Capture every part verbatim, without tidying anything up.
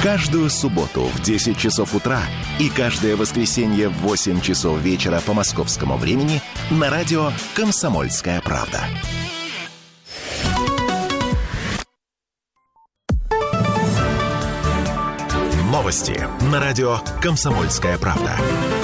Каждую субботу в десять часов утра и каждое воскресенье в восемь часов вечера по московскому времени на радио «Комсомольская правда». Новости на радио «Комсомольская правда».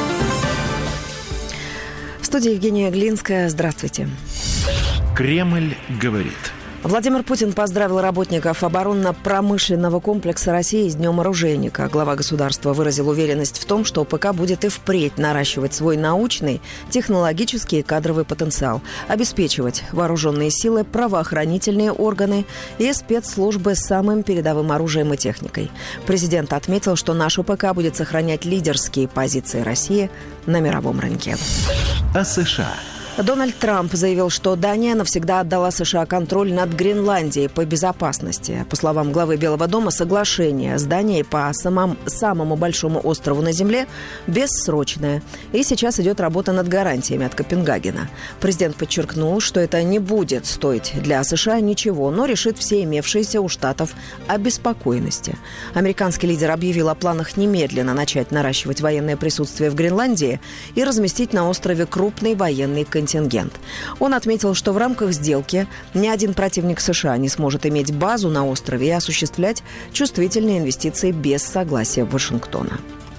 В студии Евгения Глинская. Здравствуйте. Кремль говорит. Владимир Путин поздравил работников оборонно-промышленного комплекса России с Днем оружейника. Глава государства выразил уверенность в том, что ПК будет и впредь наращивать свой научный, технологический и кадровый потенциал, обеспечивать вооруженные силы, правоохранительные органы и спецслужбы с самым передовым оружием и техникой. Президент отметил, что наша ПК будет сохранять лидерские позиции России на мировом рынке. О США. Дональд Трамп заявил, что Дания навсегда отдала США контроль над Гренландией по безопасности. По словам главы Белого дома, соглашение с Данией по самом, самому большому острову на Земле бессрочное. И сейчас идет работа над гарантиями от Копенгагена. Президент подчеркнул, что это не будет стоить для США ничего, но решит все имевшиеся у Штатов обеспокоенности. Американский лидер объявил о планах немедленно начать наращивать военное присутствие в Гренландии и разместить на острове крупный военный контингент. Он отметил, что в рамках сделки ни один противник США не сможет иметь базу на острове и осуществлять чувствительные инвестиции без согласия Вашингтона.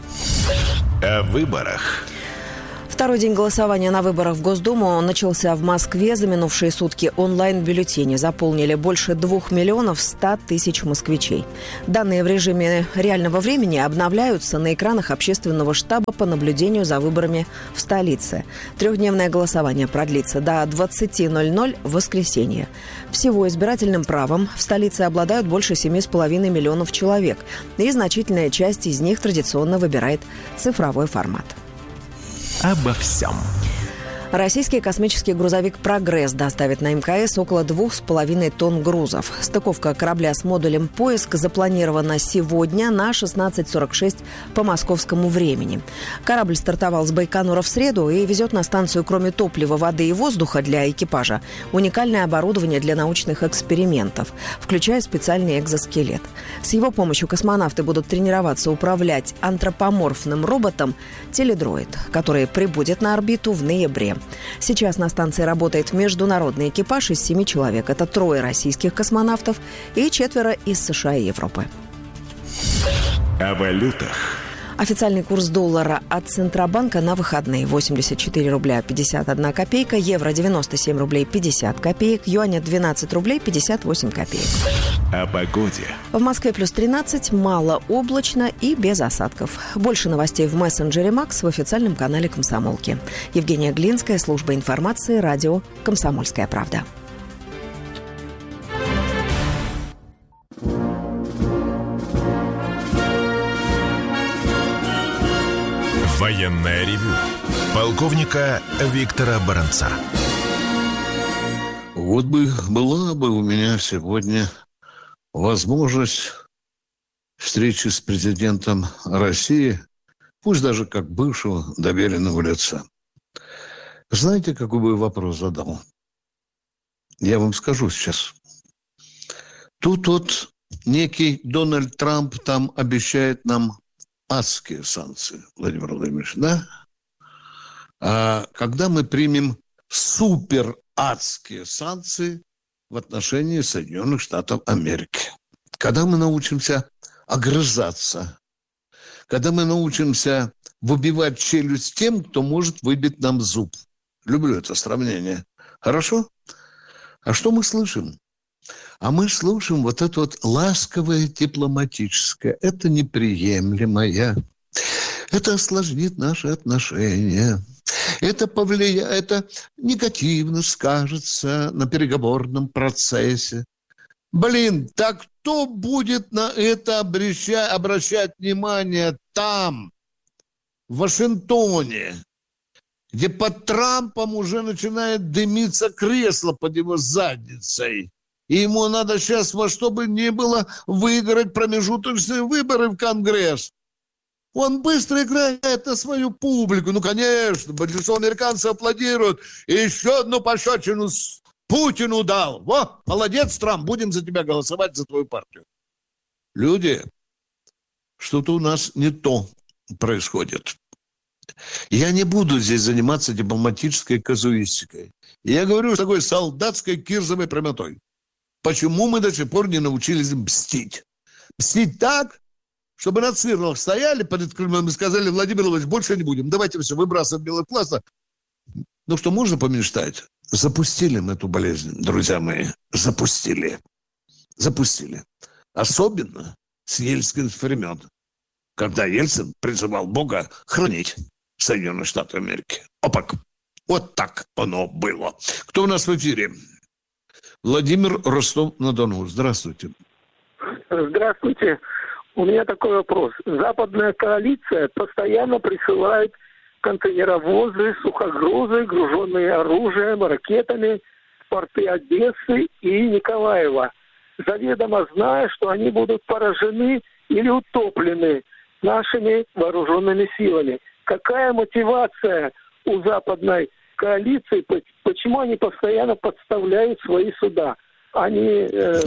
О выборах. Второй день голосования на выборах в Госдуму начался в Москве. За минувшие сутки онлайн-бюллетени заполнили больше двух миллионов ста тысяч москвичей. Данные в режиме реального времени обновляются на экранах общественного штаба по наблюдению за выборами в столице. Трехдневное голосование продлится до двадцати ноль-ноль в воскресенье. Всего избирательным правом в столице обладают больше семи с половиной миллионов человек, и значительная часть из них традиционно выбирает цифровой формат. Обо всем. Российский космический грузовик «Прогресс» доставит на МКС около двух с половиной тонн грузов. Стыковка корабля с модулем «Поиск» запланирована сегодня на шестнадцать сорок шесть по московскому времени. Корабль стартовал с Байконура в среду и везет на станцию, кроме топлива, воды и воздуха для экипажа, уникальное оборудование для научных экспериментов, включая специальный экзоскелет. С его помощью космонавты будут тренироваться управлять антропоморфным роботом «Теледроид», который прибудет на орбиту в ноябре. Сейчас на станции работает международный экипаж из семи человек. Это трое российских космонавтов и четверо из США и Европы. О валютах. Официальный курс доллара от Центробанка на выходные: восемьдесят четыре рубля пятьдесят одна копейка, евро девяносто семь рублей пятьдесят копеек, юаня двенадцать рублей пятьдесят восемь копеек. О погоде. В Москве плюс тринадцать, малооблачно и без осадков. Больше новостей в мессенджере Макс в официальном канале Комсомолки. Евгения Глинская, служба информации, радио «Комсомольская правда». Военное ревю полковника Виктора Баранца. Вот бы была бы у меня сегодня возможность встречи с президентом России, пусть даже как бывшего доверенного лица. Знаете, какой бы вопрос задал? Я вам скажу сейчас. Тут вот некий Дональд Трамп там обещает нам адские санкции, Владимир Владимирович, да? А когда мы примем супер адские санкции в отношении Соединенных Штатов Америки? Когда мы научимся огрызаться? Когда мы научимся выбивать челюсть тем, кто может выбить нам зуб? Люблю это сравнение. Хорошо? А что мы слышим? А мы слушаем вот это вот ласковое, дипломатическое. Это неприемлемое. Это осложнит наши отношения. Это повлияет, это негативно скажется на переговорном процессе. Блин, так кто будет на это обращать, обращать внимание там, в Вашингтоне, где под Трампом уже начинает дымиться кресло под его задницей? И ему надо сейчас во что бы ни было выиграть промежуточные выборы в Конгресс. Он быстро играет на свою публику. Ну, конечно, большинство американцев аплодируют. И еще одну пощечину Путину дал. Во, молодец, Трамп, будем за тебя голосовать, за твою партию. Люди, что-то у нас не то происходит. Я не буду здесь заниматься дипломатической казуистикой. Я говорю с такой солдатской кирзовой прямотой. Почему мы до сих пор не научились мстить? Мстить так, чтобы на цвирлах стояли перед Кремлем и сказали: Владимир Владимирович, больше не будем. Давайте все, выбрасываем белый класс. Ну что, можно помечтать? Запустили мы эту болезнь, друзья мои. Запустили. Запустили. Особенно с ельцинских времен, когда Ельцин призывал Бога хранить Соединенные Штаты Америки. Опак. Вот так оно было. Кто у нас в эфире? Владимир, Ростов-на-Дону. Здравствуйте. Здравствуйте. У меня такой вопрос. Западная коалиция постоянно присылает контейнеровозы, сухогрузы, груженные оружием, ракетами в порты Одессы и Николаева, заведомо зная, что они будут поражены или утоплены нашими вооруженными силами. Какая мотивация у западной коалиции, почему они постоянно подставляют свои суда? Они э,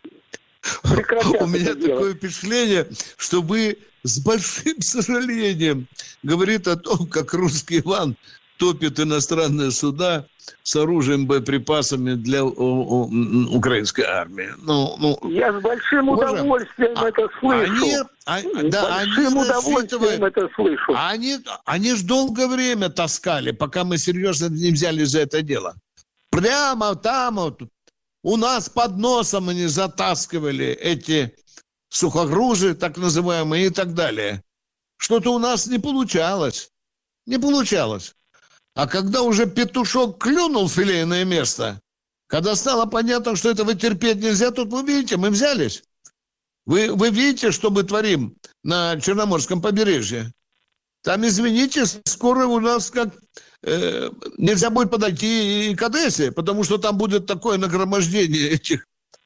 прекратят. У меня это такое делать. впечатление, что вы с большим сожалением говорите о том, как русский Иван топит иностранные суда с оружием, боеприпасами для у, у, украинской армии. Ну, ну, Я с большим уважаем. удовольствием А, это слышу. Они, а, с да, большим они удовольствием это слышу. Они, они ж долгое время таскали, пока мы серьезно не взялись за это дело. Прямо там вот у нас под носом они затаскивали эти сухогрузы, так называемые, и так далее. Что-то у нас не получалось. Не получалось. А когда уже петушок клюнул в филейное место, когда стало понятно, что этого терпеть нельзя, тут вы видите, мы взялись. Вы, вы видите, что мы творим на Черноморском побережье? Там, извините, скоро у нас как э, нельзя будет подойти и к Одессе, потому что там будет такое нагромождение этих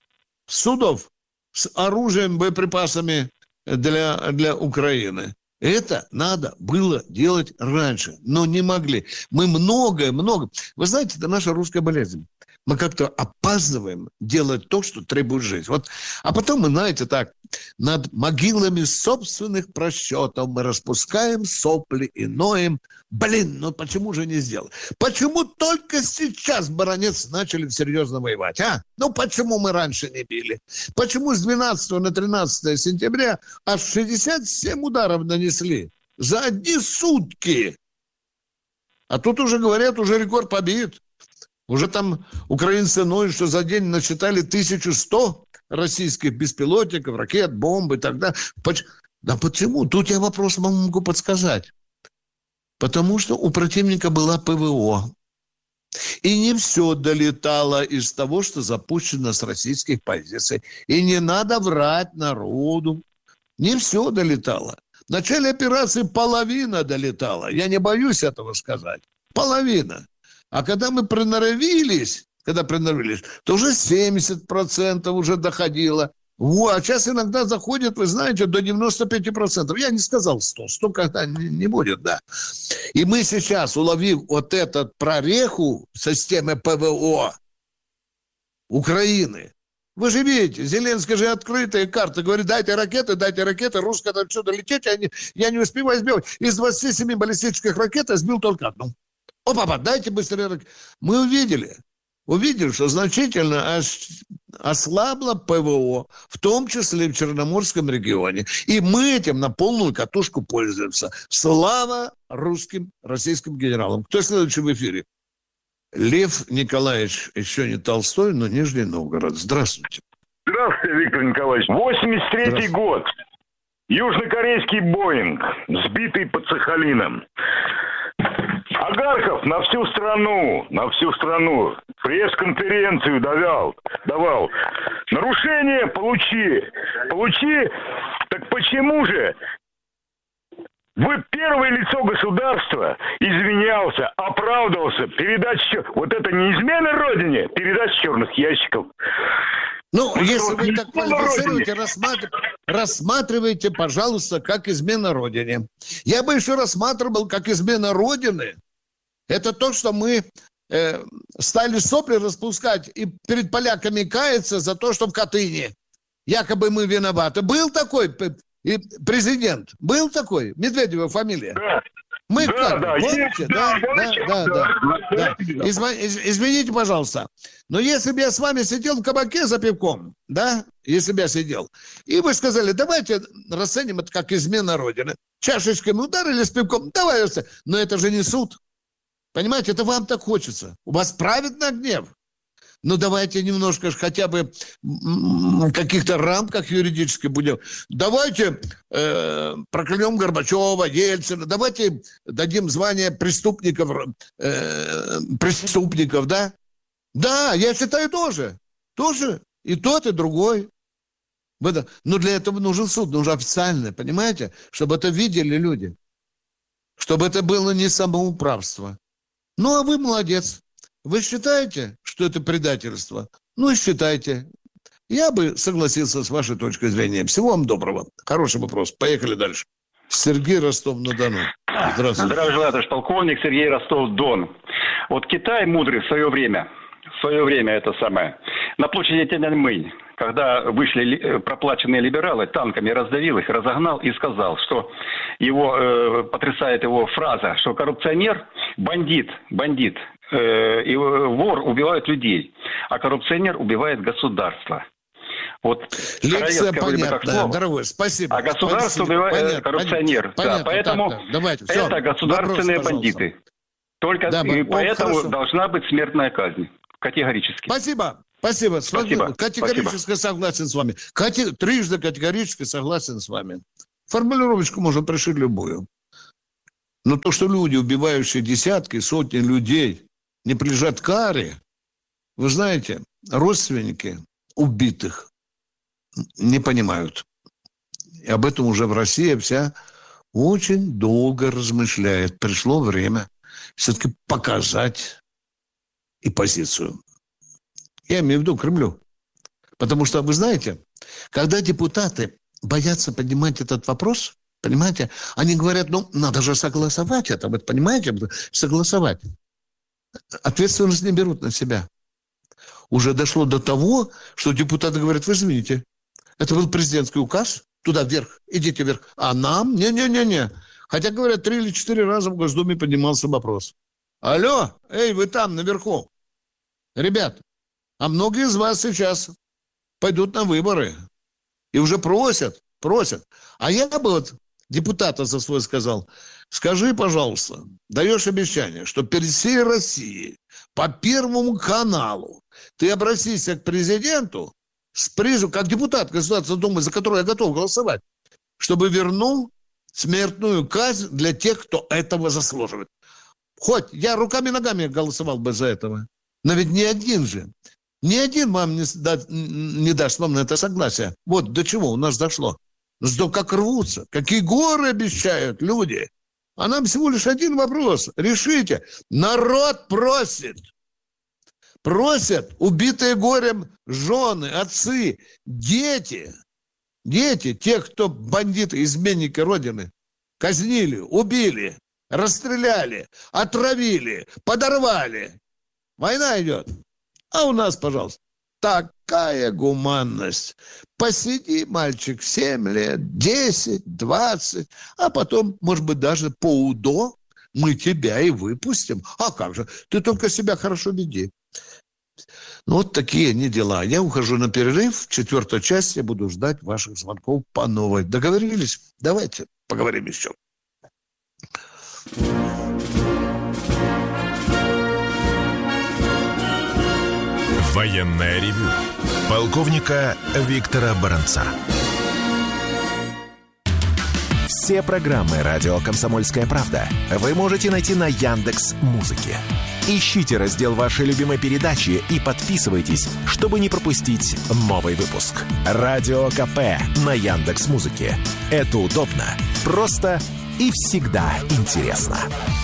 судов с оружием, боеприпасами для, для Украины. Это надо было делать раньше, но не могли. Мы многое, много... Вы знаете, это наша русская болезнь. Мы как-то опаздываем делать то, что требует жизнь. Вот. А потом мы, знаете, так, над могилами собственных просчетов мы распускаем сопли и ноем. Блин, ну почему же не сделал? Почему только сейчас, баронец, начали серьезно воевать, а? Ну почему мы раньше не били? Почему с двенадцатого на тринадцатое сентября аж шестьдесят семь ударов нанесли за одни сутки? А тут уже говорят, уже рекорд побит. Уже там украинцы ноют, что за день насчитали тысячу сто российских беспилотников, ракет, бомб и так далее. Да почему? Тут я вопрос вам могу подсказать. Потому что у противника была ПВО. И не все долетало из того, что запущено с российских позиций. И не надо врать народу. Не все долетало. В начале операции половина долетала. Я не боюсь этого сказать. Половина. А когда мы приноровились, когда приноровились, то уже семьдесят процентов уже доходило. Во, а сейчас иногда заходит, вы знаете, до девяносто пять процентов. Я не сказал сто, сто когда не, не будет, да. И мы сейчас, уловив вот эту прореху системы ПВО Украины, вы же видите, Зеленский же открытая карта, говорит, дайте ракеты, дайте ракеты, русские отсюда лететь, я не, я не успеваю сбивать. Из двадцати семи баллистических ракет я сбил только одну. Опа, дайте быстрее ракеты. Мы увидели, увидели, что значительно ослабло ПВО, в том числе в Черноморском регионе. И мы этим на полную катушку пользуемся. Слава русским, российским генералам. Кто следующий в эфире? Лев Николаевич, еще не Толстой, но Нижний Новгород. Здравствуйте. Здравствуйте, Виктор Николаевич. восемьдесят третий год. Южнокорейский Боинг, сбитый под Сахалином. Агарков на всю страну, на всю страну пресс-конференцию давал, давал. Нарушение получи, получи, так почему же вы первое лицо государства извинялся, оправдывался, передача, вот это не измена Родине, передача черных ящиков. Ну, вот если вот вы так квалифицируете, рассматр... рассматривайте, пожалуйста, как измена Родине. Я бы еще рассматривал, как измена Родины. Это то, что мы э, стали сопли распускать и перед поляками каяться за то, что в Катыни якобы мы виноваты. Был такой И президент был такой? Медведева фамилия? Да. Мы да, как? Да, Помните? есть, Да, да, да, да, да, да, да. Изв- из- Извините, пожалуйста, но если бы я с вами сидел в кабаке за пивком, да, если бы я сидел, и вы сказали, давайте расценим это как измена Родины. Чашечками ударили с пивком, давай, но это же не суд. Понимаете, это вам так хочется. У вас праведный гнев. Ну, давайте немножко хотя бы в каких-то рамках юридически будем. Давайте э, проклянем Горбачева, Ельцина. Давайте дадим звание преступников, э, преступников, да? Да, я считаю тоже. Тоже и тот, и другой. Но для этого нужен суд, нужно официально, понимаете? Чтобы это видели люди. Чтобы это было не самоуправство. Ну, а вы молодец. Вы считаете, что это предательство? Ну и считайте. Я бы согласился с вашей точкой зрения. Всего вам доброго. Хороший вопрос. Поехали дальше. Сергей, Ростов-на-Дону. Здравствуйте. Здравия желаю, товарищ полковник. Сергей, Ростов-Дон. Вот Китай мудрый в свое время, в свое время это самое, на площади Тяньаньмэнь, когда вышли проплаченные либералы, танками раздавил их, разогнал и сказал, что его, э, потрясает его фраза, что коррупционер, бандит, бандит, и вор убивает людей, а коррупционер убивает государство. Вот лекция понятна, дорогой, спасибо. А государство спасибо. убивает Понятно, коррупционер. Понятно, да, поэтому так, так. Давайте, это все. государственные Вопрос, бандиты. Только да, и о, поэтому хорошо. должна быть смертная казнь. Категорически. Спасибо. Спасибо. Спасибо. Категорически Спасибо. Согласен с вами. Кати... Трижды категорически согласен с вами. Формулировочку можно пришить любую. Но то, что люди, убивающие десятки, сотни людей, не подлежат каре, вы знаете, родственники убитых не понимают. И об этом уже в России вся очень долго размышляет. Пришло время все-таки показать и позицию. Я имею в виду Кремлю. Потому что, вы знаете, когда депутаты боятся поднимать этот вопрос, понимаете, они говорят, ну, надо же согласовать это, вы понимаете, согласовать. Ответственность не берут на себя. Уже дошло до того, что депутаты говорят, вы извините, это был президентский указ, туда вверх, идите вверх. А нам? Не-не-не-не. Хотя, говорят, три или четыре раза в Госдуме поднимался вопрос. Алло, эй, вы там, наверху. Ребят, а многие из вас сейчас пойдут на выборы. И уже просят, просят. А я бы вот депутата за свой сказал, скажи, пожалуйста, даешь обещание, что перед всей Россией по Первому каналу ты обратишься к президенту с призывом, как депутат Государственной Думы, за которую я готов голосовать, чтобы вернул смертную казнь для тех, кто этого заслуживает. Хоть я руками-ногами голосовал бы за этого. Но ведь ни один же, ни один вам не, да, не даст вам на это согласие. Вот до чего у нас дошло. Что как рвутся, какие горы обещают люди. А нам всего лишь один вопрос. Решите. Народ просит. Просят убитые горем жены, отцы, дети. Дети, тех, кто бандиты, изменники Родины, казнили, убили, расстреляли, отравили, подорвали. Война идет. А у нас, пожалуйста, такая гуманность. Посиди, мальчик, семь лет, десять, двадцать, а потом, может быть, даже по УДО мы тебя и выпустим. А как же? Ты только себя хорошо веди. Ну, вот такие они дела. Я ухожу на перерыв. В четвертой части я буду ждать ваших звонков по новой. Договорились? Давайте поговорим еще. Военное ревю полковника Виктора Баранца. Все программы «Радио Комсомольская правда» вы можете найти на Яндекс.Музыке. Ищите раздел вашей любимой передачи и подписывайтесь, чтобы не пропустить новый выпуск. Радио КП на Яндекс.Музыке. Это удобно, просто и всегда интересно.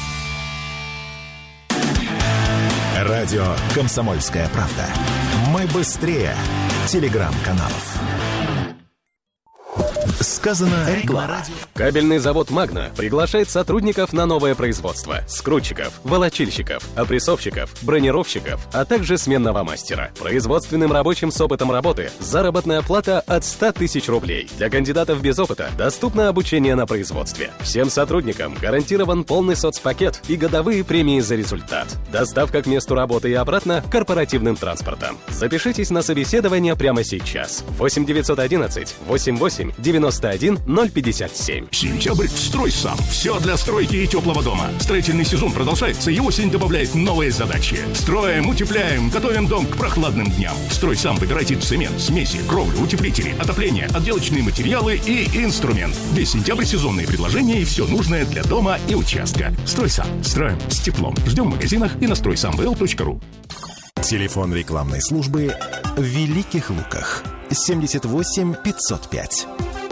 Радио «Комсомольская правда». Мы быстрее телеграм-каналов. Сказано реклама. Кабельный завод «Магна» приглашает сотрудников на новое производство. Скрутчиков, волочильщиков, опрессовщиков, бронировщиков, а также сменного мастера. Производственным рабочим с опытом работы заработная плата от ста тысяч рублей. Для кандидатов без опыта доступно обучение на производстве. Всем сотрудникам гарантирован полный соцпакет и годовые премии за результат. Доставка к месту работы и обратно корпоративным транспортом. Запишитесь на собеседование прямо сейчас. восемь девятьсот одиннадцать восемьдесят восемь девяносто один ноль пятьдесят семь. Сентябрь «Строй сам». Все для стройки и теплого дома. Строительный сезон продолжается, и осень добавляет новые задачи. Строим, утепляем, готовим дом к прохладным дням. «Строй сам» выбирайте цемент, смеси, кровлю, утеплители, отопление, отделочные материалы и инструмент. Весь сентябрь сезонные предложения и все нужное для дома и участка. «Строй сам». Строим с теплом. Ждем в магазинах и на строй сам вэ эл точка ру. Телефон рекламной службы в Великих Луках. семьдесят восемь пятьсот пять.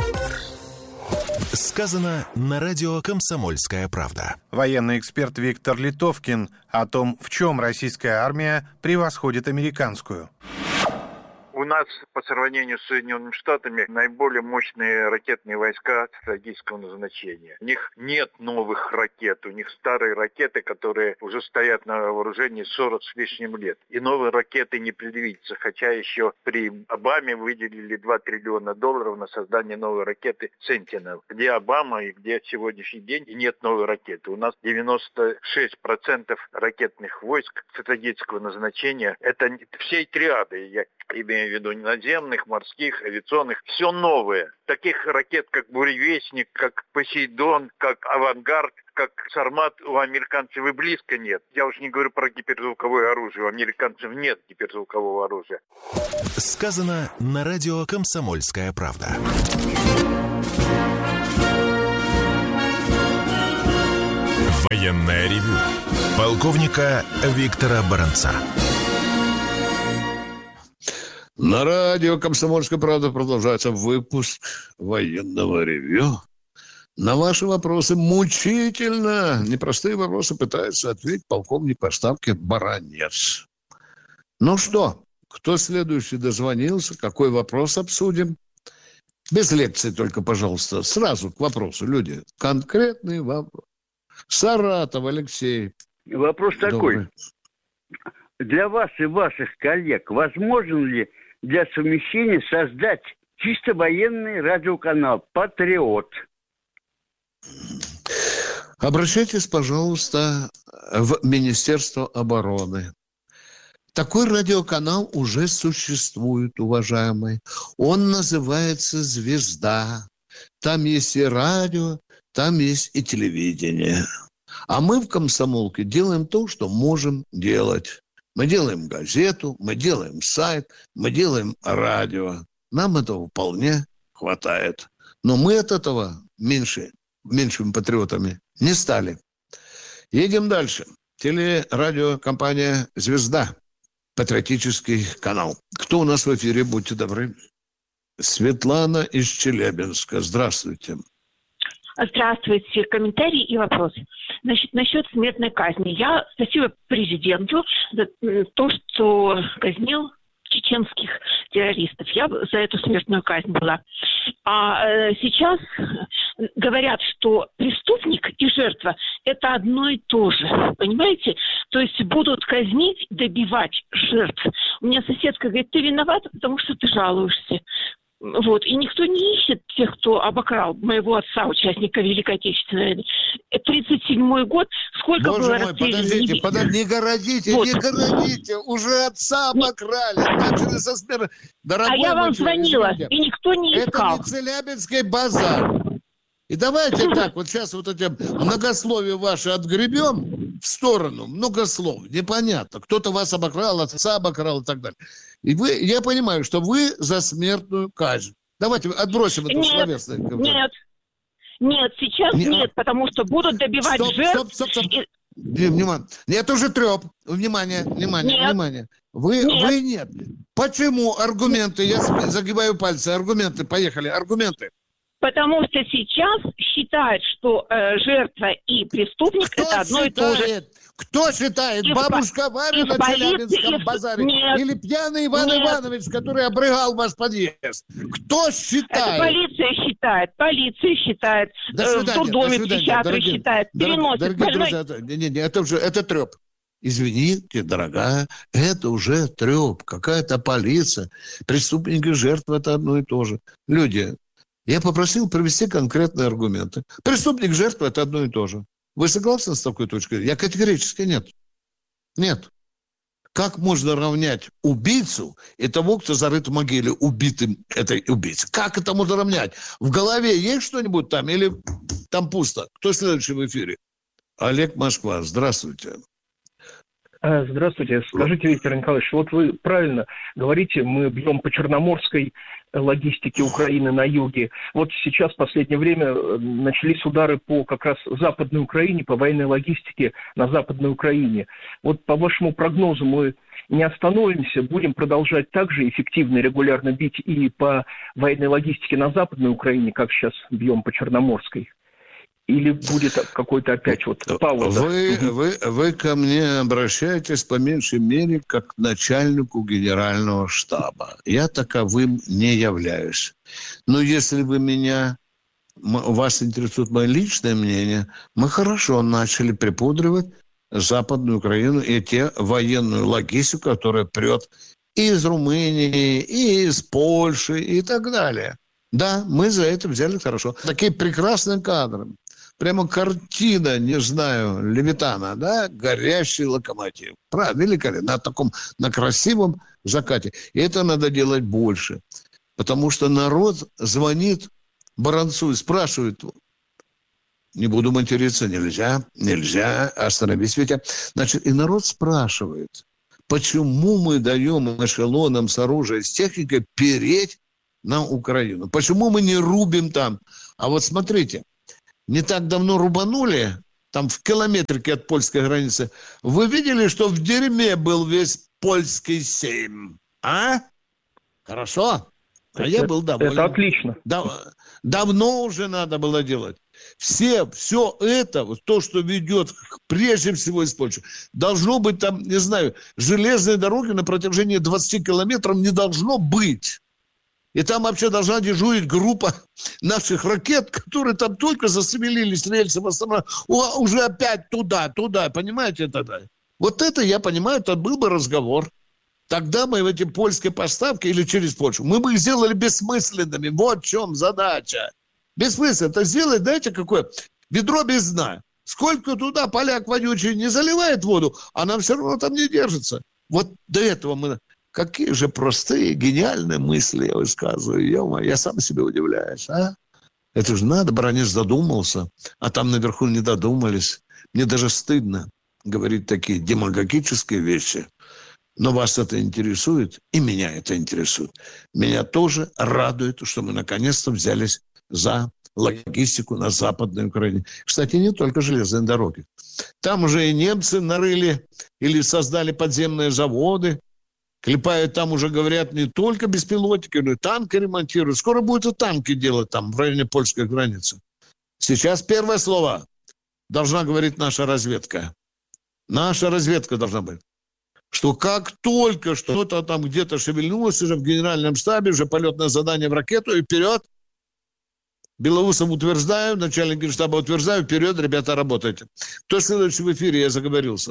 Сказано на радио «Комсомольская правда». Военный эксперт Виктор Литовкин о том, в чем российская армия превосходит американскую. У нас по сравнению с Соединенными Штатами наиболее мощные ракетные войска стратегического назначения. У них нет новых ракет, у них старые ракеты, которые уже стоят на вооружении сорок с лишним лет. И новые ракеты не предвидится, хотя еще при Обаме выделили два триллиона долларов на создание новой ракеты «Сентинел». Где Обама и где сегодняшний день, и нет новой ракеты. У нас девяносто шесть процентов ракетных войск стратегического назначения. Это всей триады, я имею в виду наземных, морских, авиационных, все новое. Таких ракет, как «Буревестник», как «Посейдон», как «Авангард», как «Сармат» у американцев и близко нет. Я уж не говорю про гиперзвуковое оружие. У американцев нет гиперзвукового оружия. Сказано на радио «Комсомольская правда». Военное ревю полковника Виктора Баранца. На радио «Комсомольская правда» продолжается выпуск военного ревью. На ваши вопросы мучительно, непростые вопросы пытается ответить полковник по ставке Баранец. Ну что, кто следующий дозвонился? Какой вопрос обсудим? Без лекции только, пожалуйста. Сразу к вопросу, люди. Конкретный вопрос. Саратов, Алексей. Вопрос Добрый. такой. Для вас и ваших коллег возможен ли для совмещения создать чисто военный радиоканал «Патриот»? Обращайтесь, пожалуйста, в Министерство обороны. Такой радиоканал уже существует, уважаемый. Он называется «Звезда». Там есть и радио, там есть и телевидение. А мы в «Комсомолке» делаем то, что можем делать. Мы делаем газету, мы делаем сайт, мы делаем радио. Нам этого вполне хватает. Но мы от этого меньше, меньшими патриотами не стали. Едем дальше. Телерадиокомпания «Звезда». Патриотический канал. Кто у нас в эфире? Будьте добры. Светлана из Челябинска. Здравствуйте. Здравствуйте. Комментарий и вопрос. Значит, насчет смертной казни. Я спасибо президенту за то, что казнил чеченских террористов. Я за эту смертную казнь была. А э, сейчас говорят, что преступник и жертва – это одно и то же. Понимаете? То есть будут казнить, добивать жертв. У меня соседка говорит, ты виновата, потому что ты жалуешься. Вот. И никто не ищет тех, кто обокрал моего отца, участника Великой Отечественной войны. тридцать седьмой год, сколько Боже было мой, расстреляно... подождите, подождите, не городите, вот. не городите. Уже отца обокрали. Начали со смерти. Дорогой а я вам человек, звонила, извините. и никто не искал. Это не Челябинский базар. И давайте так, вот сейчас вот эти многословия ваши отгребем в сторону. Многослов, непонятно. Кто-то вас обокрал, отца обокрал и так далее. И вы, я понимаю, что вы за смертную казнь. Давайте отбросим это словесное. Нет, нет, сейчас нет, нет, потому что будут добивать стоп, жертв. Стоп, стоп, стоп. И... Внимание. Нет, уже треп. Внимание, внимание, нет. внимание. Вы нет. вы нет. Почему аргументы? Я загибаю пальцы. Аргументы, поехали. Аргументы. Потому что сейчас считают, что э, жертва и преступник Кто это одно считает? и то же. Кто считает? Из Бабушка по... Варя на Челябинском из... базаре? Нет. Или пьяный Иван Нет. Иванович, который обрыгал ваш подъезд? Кто считает? Это полиция считает, полиция считает, До э, свидания, в дурдоме до свидания, психиатры дорогие, считают, дорогие, переносят дорогие больной... друзья, это, не, не, не, это уже это треп. Извините, дорогая, это уже треп. Какая-то полиция. Преступник и жертва – это одно и то же. Люди, я попросил привести конкретные аргументы. Преступник и жертва – это одно и то же. Вы согласны с такой точкой? Я категорически нет. Нет. Как можно равнять убийцу и того, кто зарыт в могиле убитым этой убийцей? Как это можно равнять? В голове есть что-нибудь там или там пусто? Кто следующий в эфире? Олег, Москва. Здравствуйте. Здравствуйте. Скажите, Виктор Николаевич, вот вы правильно говорите, мы бьем по черноморской логистике Украины на юге. Вот сейчас в последнее время начались удары по как раз Западной Украине, по военной логистике на Западной Украине. Вот по вашему прогнозу мы не остановимся, будем продолжать также эффективно и регулярно бить и по военной логистике на Западной Украине, как сейчас бьем по Черноморской? Или будет какой-то опять вот пауза? Вы, вы, вы ко мне обращаетесь по меньшей мере как к начальнику генерального штаба. Я таковым не являюсь. Но если вы меня, вас интересует мое личное мнение, мы хорошо начали припудривать Западную Украину и те военную логистику, которая прет и из Румынии, и из Польши, и так далее. Да, мы за это взяли хорошо. Такие прекрасные кадры. Прямо картина, не знаю, Левитана, да, горящий локомотив. Правда, великолепно. На таком, на красивом закате. И это надо делать больше. Потому что народ звонит Баранцу и спрашивает, не буду материться, нельзя, нельзя, остановись, Витя. Значит, и народ спрашивает, почему мы даем эшелонам с оружием, с техникой переть на Украину? Почему мы не рубим там? А вот смотрите, не так давно рубанули, там в километрике от польской границы. Вы видели, что в дерьме был весь польский сейм? А? Хорошо? А это, я был доволен. Это отлично. Дав- давно уже надо было делать. Все, все это, вот то, что ведет прежде всего из Польши, должно быть там, не знаю, железные дороги на протяжении двадцати километров не должно быть. И там вообще должна дежурить группа наших ракет, которые там только засвелились рельсы, в основном, уже опять туда, туда, понимаете тогда? Вот это, я понимаю, это был бы разговор. Тогда мы в эти польские поставки или через Польшу, мы бы их сделали бессмысленными. Вот в чем задача. Бессмысленно. Это сделать, знаете, какое? Ведро без дна. Сколько туда поляк вонючий не заливает воду, она все равно там не держится. Вот до этого мы... Какие же простые, гениальные мысли я высказываю. Ё-моё, я сам себе удивляюсь. А? Это же надо, Баранец задумался, а там наверху не додумались. Мне даже стыдно говорить такие демагогические вещи. Но вас это интересует, и меня это интересует. Меня тоже радует, что мы наконец-то взялись за логистику на Западной Украине. Кстати, не только железные дороги. Там уже и немцы нарыли или создали подземные заводы. Клепают там уже, говорят, не только беспилотники, но и танки ремонтируют. Скоро будут и танки делать там, в районе польской границы. Сейчас первое слово должна говорить наша разведка. Наша разведка должна быть. Что как только что-то там где-то шевельнулось, уже в генеральном штабе, уже полетное задание в ракету, и вперед. Белоусов утверждаю, начальник генштаба утверждаю, вперед, ребята, работайте. Кто следующий в эфире? Я заговорился.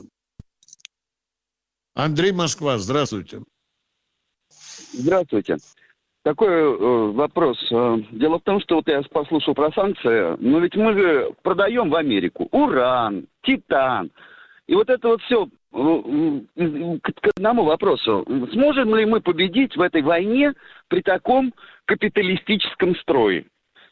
Андрей, Москва, здравствуйте. Здравствуйте. Такой э, вопрос. Дело в том, что вот я послушал про санкции, но ведь мы же продаем в Америку уран, титан. И вот это вот все э, к, к одному вопросу. Сможем ли мы победить в этой войне при таком капиталистическом строе?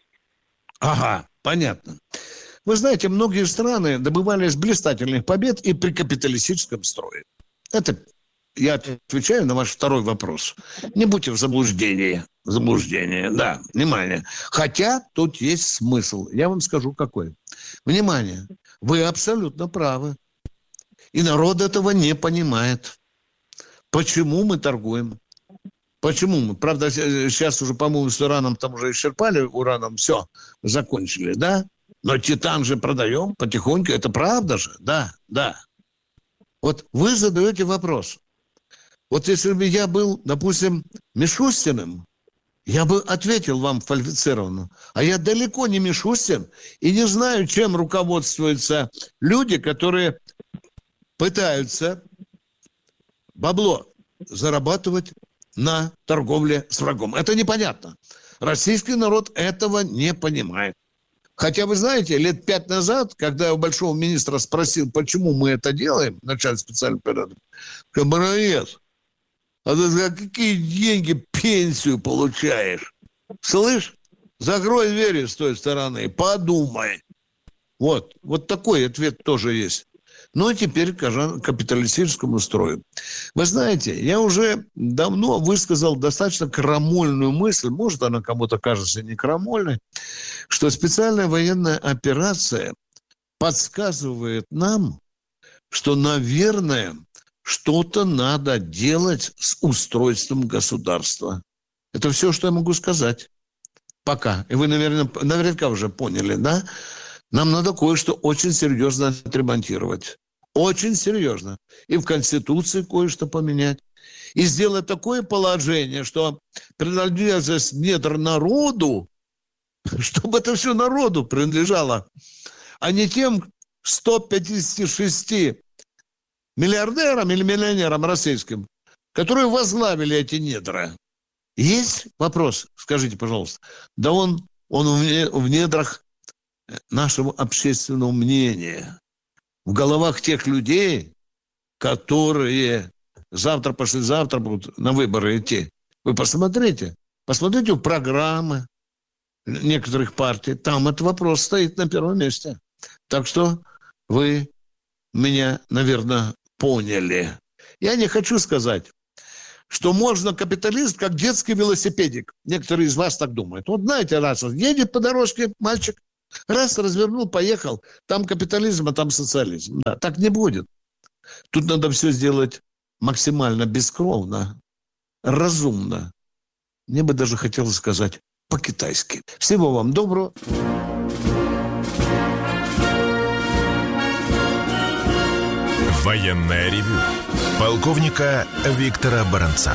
Ага, понятно. Вы знаете, многие страны добывались блистательных побед и при капиталистическом строе. Это я отвечаю на ваш второй вопрос. Не будьте в заблуждении. В заблуждении, да, внимание. Хотя тут есть смысл. Я вам скажу, какой. Внимание, вы абсолютно правы. И народ этого не понимает. Почему мы торгуем? Почему мы? Правда, сейчас уже, по-моему, с ураном там уже исчерпали, ураном все, закончили, да? Но титан же продаем потихоньку, это правда же? Да, да. Вот вы задаете вопрос. Вот если бы я был, допустим, Мишустиным, я бы ответил вам квалифицированно. А я далеко не Мишустин и не знаю, чем руководствуются люди, которые пытаются бабло зарабатывать на торговле с врагом. Это непонятно. Российский народ этого не понимает. Хотя, вы знаете, лет пять назад, когда я у большого министра спросил, почему мы это делаем, начальник специальной операции, говорит, а ты за какие деньги пенсию получаешь? Слышь, закрой двери с той стороны, подумай. Вот, вот такой ответ тоже есть. Ну, и теперь к капиталистическому строю. Вы знаете, я уже давно высказал достаточно крамольную мысль, может, она кому-то кажется не крамольной, что специальная военная операция подсказывает нам, что, наверное, что-то надо делать с устройством государства. Это все, что я могу сказать. Пока. И вы, наверное, наверняка уже поняли, да? Нам надо кое-что очень серьезно отремонтировать. Очень серьезно. И в Конституции кое-что поменять. И сделать такое положение, что принадлежность недр народу, чтобы это все народу принадлежало, а не тем ста пятидесяти шести миллиардерам или миллионерам российским, которые возглавили эти недра. Есть вопрос? Скажите, пожалуйста. Да он, он в недрах нашего общественного мнения, в головах тех людей, которые завтра, послезавтра будут на выборы идти. Вы посмотрите, посмотрите в программы некоторых партий, там этот вопрос стоит на первом месте. Так что вы меня, наверное, поняли. Я не хочу сказать, что можно капитализм как детский велосипедик. Некоторые из вас так думают. Вот знаете, раз он едет по дорожке, мальчик, раз развернул, поехал. Там капитализм, а там социализм. Да, так не будет. Тут надо все сделать максимально бескровно, разумно. Мне бы даже хотелось сказать по-китайски. Всего вам доброго. Военное ревю полковника Виктора Баранца.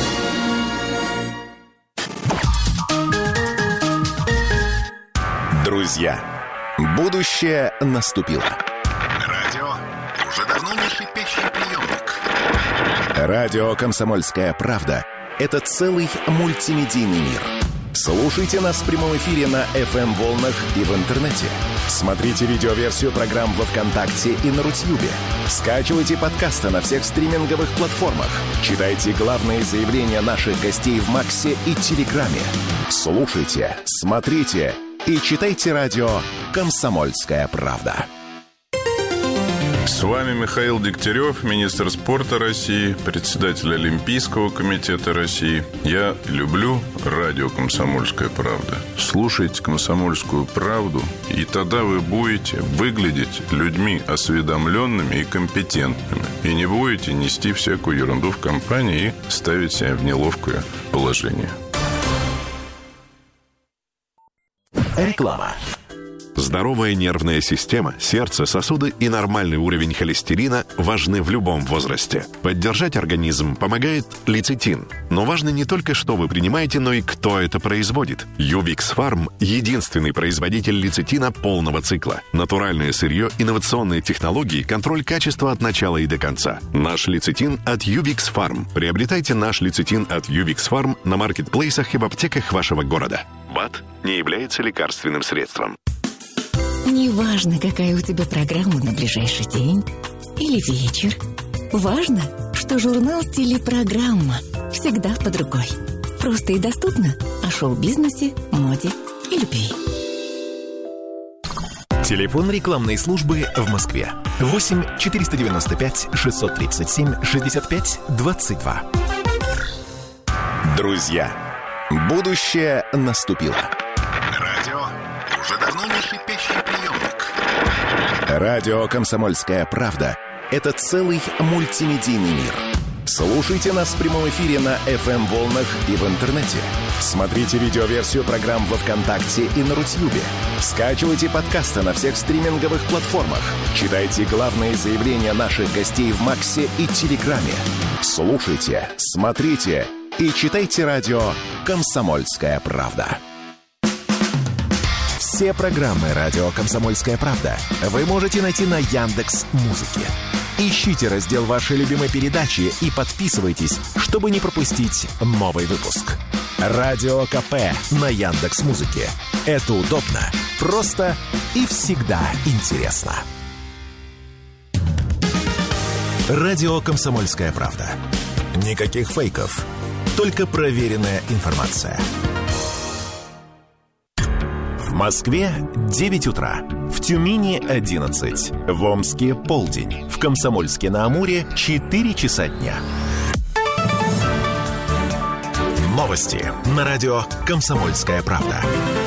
Друзья, будущее наступило. Радио уже давно не шипящий приемник. Радио «Комсомольская правда» — это целый мультимедийный мир. Слушайте нас в прямом эфире на эф эм-волнах и в интернете. Смотрите видеоверсию программ во ВКонтакте и на Рутьюбе. Скачивайте подкасты на всех стриминговых платформах. Читайте главные заявления наших гостей в Максе и Телеграме. Слушайте, смотрите и читайте радио «Комсомольская правда». С вами Михаил Дегтярев, министр спорта России, председатель Олимпийского комитета России. Я люблю радио «Комсомольская правда». Слушайте «Комсомольскую правду», и тогда вы будете выглядеть людьми осведомленными и компетентными. И не будете нести всякую ерунду в компании и ставить себя в неловкое положение. Реклама. Здоровая нервная система, сердце, сосуды и нормальный уровень холестерина важны в любом возрасте. Поддержать организм помогает лецитин. Но важно не только, что вы принимаете, но и кто это производит. Ювикс Фарм – единственный производитель лецитина полного цикла. Натуральное сырье, инновационные технологии, контроль качества от начала и до конца. Наш лецитин от Ювикс Фарм. Приобретайте наш лецитин от Ювикс Фарм на маркетплейсах и в аптеках вашего города. БАД не является лекарственным средством. Неважно, какая у тебя программа на ближайший день или вечер. Важно, что журнал «Телепрограмма» всегда под рукой. Просто и доступно о шоу-бизнесе, моде и любви. Телефон рекламной службы в Москве. восемь четыреста девяносто пять шестьсот тридцать семь шестьдесят пять двадцать два. Друзья, будущее наступило. Радио уже давно не шипящий приемник. Радио «Комсомольская правда» — это целый мультимедийный мир. Слушайте нас в прямом эфире на эф эм-волнах и в интернете. Смотрите видеоверсию программ во ВКонтакте и на Рутьюбе. Скачивайте подкасты на всех стриминговых платформах. Читайте главные заявления наших гостей в Максе и Телеграме. Слушайте, смотрите и читайте радио «Комсомольская правда». Все программы радио «Комсомольская правда» вы можете найти на Яндекс.Музыке. Ищите раздел вашей любимой передачи и подписывайтесь, чтобы не пропустить новый выпуск. Радио КП на Яндекс.Музыке. Это удобно, просто и всегда интересно. Радио «Комсомольская правда». Никаких фейков, только проверенная информация. В Москве девять утра, в Тюмени одиннадцать, в Омске полдень, в Комсомольске-на-Амуре четыре часа дня. Новости на радио «Комсомольская правда».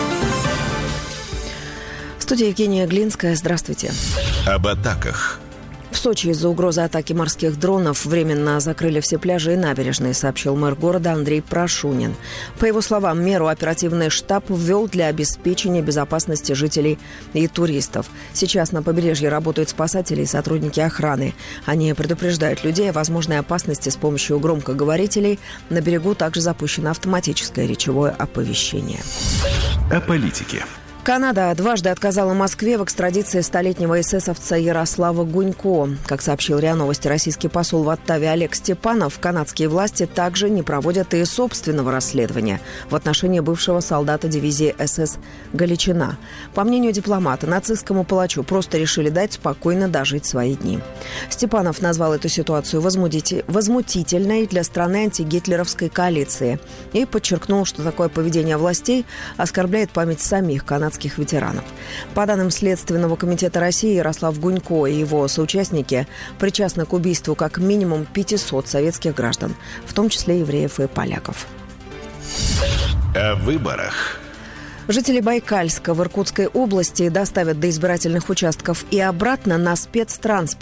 В студии Евгения Глинская. Здравствуйте. Об атаках. В Сочи из-за угрозы атаки морских дронов временно закрыли все пляжи и набережные, сообщил мэр города Андрей Прошунин. По его словам, меру оперативный штаб ввел для обеспечения безопасности жителей и туристов. Сейчас на побережье работают спасатели и сотрудники охраны. Они предупреждают людей о возможной опасности с помощью громкоговорителей. На берегу также запущено автоматическое речевое оповещение. О политике. Канада дважды отказала Москве в экстрадиции столетнего эсэсовца Ярослава Гунько. Как сообщил РИА Новости российский посол в Оттаве Олег Степанов, канадские власти также не проводят и собственного расследования в отношении бывшего солдата дивизии СС Галичина. По мнению дипломата, нацистскому палачу просто решили дать спокойно дожить свои дни. Степанов назвал эту ситуацию возмутительной для страны антигитлеровской коалиции и подчеркнул, что такое поведение властей оскорбляет память самих канадских ветеранов. По данным Следственного комитета России, Ярослав Гунько и его соучастники причастны к убийству как минимум пятисот советских граждан, в том числе евреев и поляков. О выборах. Жители Байкальска в Иркутской области доставят до избирательных участков и обратно на спецтранспорте.